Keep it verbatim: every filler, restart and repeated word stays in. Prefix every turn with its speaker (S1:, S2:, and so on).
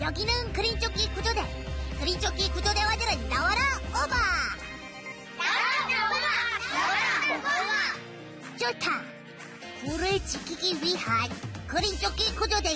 S1: 여기는 그린조끼 구조대. 그린조끼 구조대원들은 나와라, 오바! 나와라, 오바! 나와라, 오바! 좋다. 굴을 지키기 위한 그린조끼 구조대